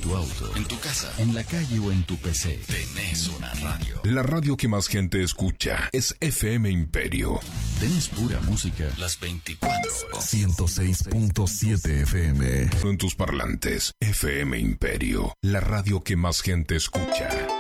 tu auto, en tu casa, en la calle o en tu PC. tenés una radio. La radio que más gente escucha es FM Imperio. Tenés pura música Las 24 horas. 106.7 FM. En tus parlantes, FM Imperio. La radio que más gente escucha.